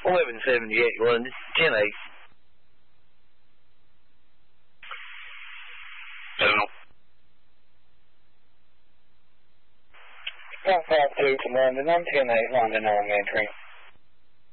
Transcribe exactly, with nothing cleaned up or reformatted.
eleven seventy-eight, London, ten eight. Signal. one five two to London, I'm ten eight, London on entry.